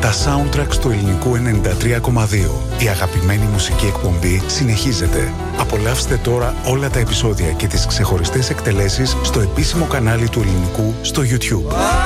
Τα soundtracks του ελληνικού 93,2. Η αγαπημένη μουσική εκπομπή συνεχίζεται. Απολαύστε τώρα όλα τα επεισόδια και τις ξεχωριστές εκτελέσεις στο επίσημο κανάλι του ελληνικού στο YouTube.